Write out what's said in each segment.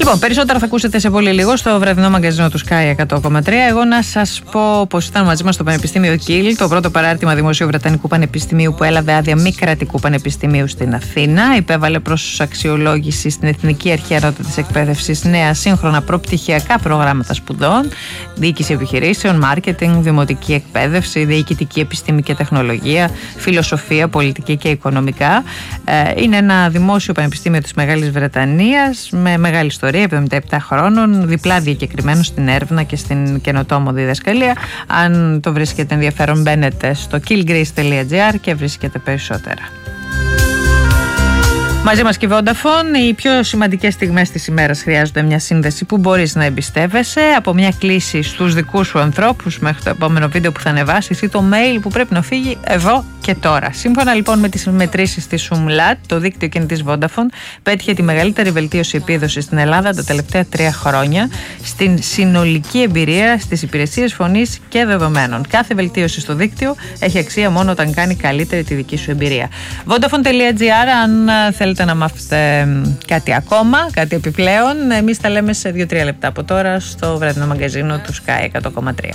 Λοιπόν, περισσότερα θα ακούσετε σε πολύ λίγο στο βραδινό μαγκαζίνο του Sky 100,3. Εγώ να σας πω πως ήταν μαζί μας στο Πανεπιστήμιο Κίλ, το πρώτο παράρτημα Δημοσίου Βρετανικού Πανεπιστημίου που έλαβε άδεια μη κρατικού πανεπιστημίου στην Αθήνα. Υπέβαλε προς αξιολόγηση στην Εθνική Αρχή Ανώτατης Εκπαίδευσης νέα σύγχρονα προπτυχιακά προγράμματα σπουδών, διοίκηση επιχειρήσεων, μάρκετινγκ, δημοτική εκπαίδευση, διοικητική επιστήμη και τεχνολογία, φιλοσοφία, πολιτική και οικονομικά. Είναι ένα δημόσιο πανεπιστήμιο της Μεγάλης Βρετανίας με μεγάλη ιστορία, 77 χρόνων, διπλά διακεκριμένο στην έρευνα και στην καινοτόμο διδασκαλία. Αν το βρίσκετε ενδιαφέρον, μπαίνετε στο killgrace.gr και βρίσκετε περισσότερα. Μαζί μας και η Vodafone. Οι πιο σημαντικές στιγμές της ημέρας χρειάζονται μια σύνδεση που μπορείς να εμπιστεύεσαι. Από μια κλήση στους δικούς σου ανθρώπους μέχρι το επόμενο βίντεο που θα ανεβάσεις ή το mail που πρέπει να φύγει εδώ και τώρα. Σύμφωνα λοιπόν με τις μετρήσεις της Umlaut, το δίκτυο κινητής Vodafone πέτυχε τη μεγαλύτερη βελτίωση επίδοσης στην Ελλάδα τα τελευταία 3 χρόνια στην συνολική εμπειρία στις υπηρεσίες φωνής και δεδομένων. Κάθε βελτίωση στο δίκτυο έχει αξία μόνο όταν κάνει καλύτερη τη δική σου εμπειρία. Vodafone.gr, αν θέλετε να μάθετε κάτι ακόμα, κάτι επιπλέον, εμείς τα λέμε σε 2-3 λεπτά από τώρα στο βραδινό μαγκαζίνο του Sky 100,3.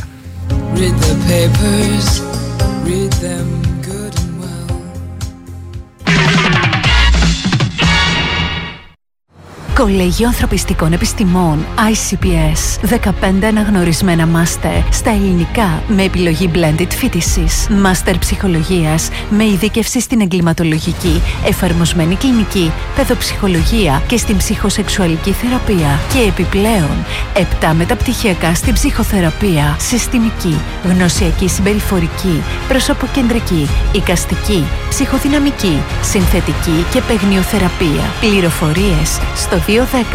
Κολέγιο Ανθρωπιστικών Επιστημών ICPS. 15 αναγνωρισμένα μάστερ στα ελληνικά με επιλογή blended φοιτησης. Μάστερ ψυχολογίας με ειδίκευση στην εγκληματολογική, εφαρμοσμένη κλινική, παιδοψυχολογία και στην ψυχοσεξουαλική θεραπεία. Και επιπλέον 7 μεταπτυχιακά στην ψυχοθεραπεία, συστημική, γνωσιακή συμπεριφορική, προσωποκεντρική, εικαστική, ψυχοδυναμική, συνθετική και παιγνιοθεραπεία. Πληροφορίες στο 210 645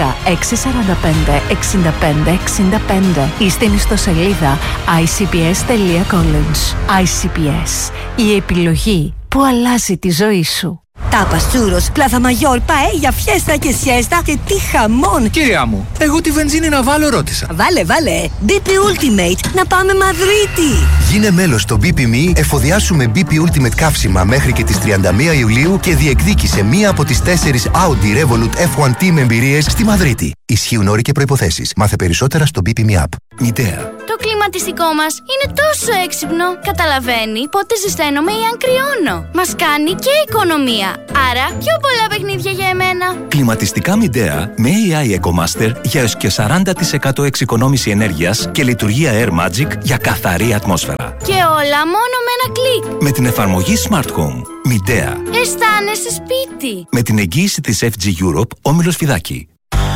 65 ή στην ιστοσελίδα icps.college. ICPS. Η επιλογή που αλλάζει τη ζωή σου. Tapas, churros, Plaza Mayor, paella, fiesta και siesta και τι χαμόν! Κυρία μου, εγώ τη βενζίνη να βάλω ρώτησα. Βάλε, BP Ultimate, να πάμε Μαδρίτη! Γίνε μέλος στο BP.me, εφοδιάσου με BP Ultimate καύσιμα μέχρι και τις 31 Ιουλίου και διεκδίκησε μία από τις 4 Audi Revolut F1 Team εμπειρίες στη Μαδρίτη. Ισχύουν όροι και προϋποθέσεις. Μάθε περισσότερα στο BP.me app. Μητέα. Το κλιματιστικό μας είναι τόσο έξυπνο. Καταλαβαίνει πότε ζεσταίνομαι ή αν κρυώνω. Μας κάνει και οικονομία. Άρα πιο πολλά παιχνίδια για εμένα. Κλιματιστικά Midea με AI EcoMaster για έως και 40% εξοικονόμηση ενέργειας και λειτουργία Air Magic για καθαρή ατμόσφαιρα. Και όλα μόνο με ένα κλικ. Με την εφαρμογή Smart Home. Midea. Αισθάνεσαι σπίτι. Με την εγγύηση της FG Europe, Όμιλος Φιδάκη.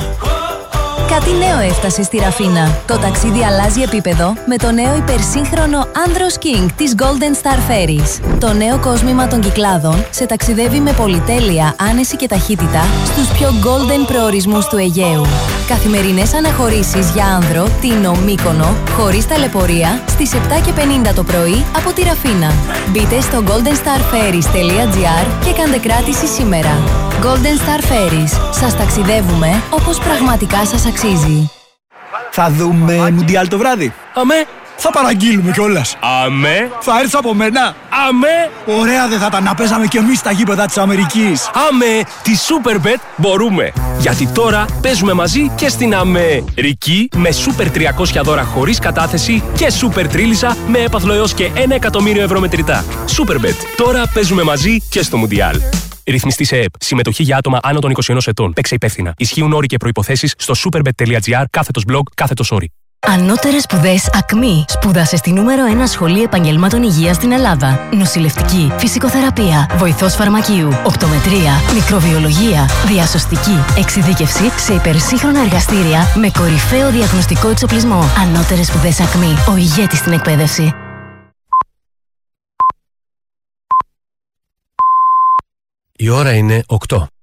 Κάτι νέο έφτασε στη Ραφίνα. Το ταξίδι αλλάζει επίπεδο με το νέο υπερσύγχρονο Andros King της Golden Star Ferries. Το νέο κόσμημα των Κυκλάδων σε ταξιδεύει με πολυτέλεια, άνεση και ταχύτητα στους πιο golden προορισμούς του Αιγαίου. Καθημερινές αναχωρήσεις για άνδρο, Τίνο, Μύκονο, χωρίς ταλαιπωρία, στις 7:50 το πρωί από τη Ραφίνα. Μπείτε στο goldenstarferries.gr και κάντε κράτηση σήμερα. Golden Star Ferries. Σας ταξιδεύουμε όπως πραγματικά σας αξίζει. Θα δούμε Μουντιάλ το βράδυ. Αμέ. Θα παραγγείλουμε κιόλας. Αμέ. Θα έρθει από μένα. Αμέ. Ωραία δεν θα ήταν να παίζαμε κι εμείς στα γήπεδα της Αμερικής. Αμέ. Τη Superbet μπορούμε. Γιατί τώρα παίζουμε μαζί και στην Αμερική με Super 300 δώρα χωρίς κατάθεση και Super Τρίλισσα με έπαθλο έως και 1 εκατομμύριο ευρώ μετρητά. Superbet. Τώρα παίζουμε μαζί και στο Μουντιάλ. Ρυθμιστή σε ΕΕΠ. Συμμετοχή για άτομα άνω των 21 ετών. Παίξε υπεύθυνα. Ισχύουν όροι και προϋποθέσεις στο superbet.gr/blog/όροι. Ανώτερες σπουδές ΑΚΜΗ. Σπούδασε στη νούμερο 1 σχολή επαγγελμάτων υγείας στην Ελλάδα. Νοσηλευτική, φυσικοθεραπεία, βοηθός φαρμακείου, οπτομετρία, μικροβιολογία, διασωστική, εξειδίκευση σε υπερσύγχρονα εργαστήρια με κορυφαίο διαγνωστικό εξοπλισμό. Ανώτερες σπουδές ΑΚΜΗ. Ο ηγέτης στην εκπαίδευση. Η ώρα είναι 8.